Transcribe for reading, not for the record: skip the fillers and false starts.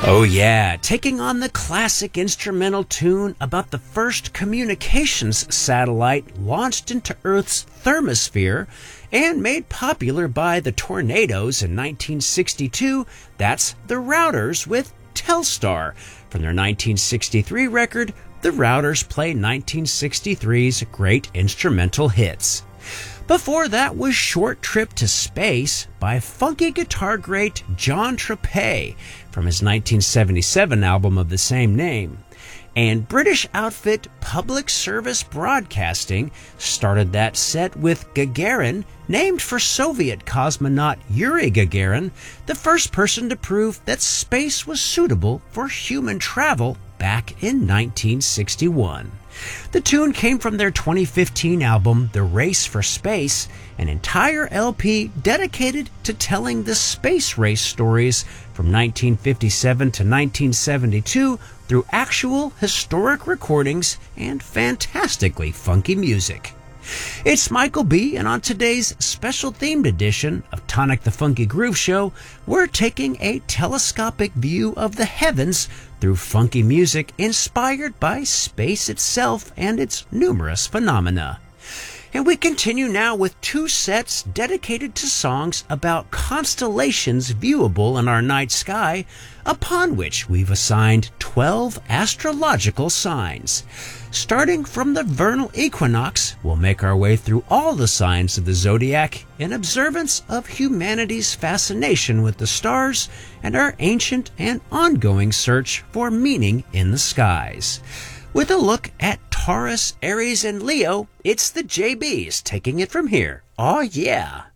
Oh yeah, taking on the classic instrumental tune about the first communications satellite launched into Earth's thermosphere and made popular by the Tornadoes in 1962, that's the Routers with Telstar. From their 1963 record, the Routers play 1963's great instrumental hits. Before that was Short Trip to Space by funky guitar great John Trapet from his 1977 album of the same name. And British outfit Public Service Broadcasting started that set with Gagarin, named for Soviet cosmonaut Yuri Gagarin, the first person to prove that space was suitable for human travel back in 1961. The tune came from their 2015 album, The Race for Space, an entire LP dedicated to telling the space race stories from 1957 to 1972 through actual historic recordings and fantastically funky music. It's Michael B., and on today's special themed edition of Tonic the Funky Groove Show, we're taking a telescopic view of the heavens through funky music inspired by space itself and its numerous phenomena. And we continue now with two sets dedicated to songs about constellations viewable in our night sky, upon which we've assigned 12 astrological signs. Starting from the vernal equinox, we'll make our way through all the signs of the zodiac in observance of humanity's fascination with the stars and our ancient and ongoing search for meaning in the skies. With a look at Taurus, Aries, and Leo, it's the JBs taking it from here. Aw, yeah.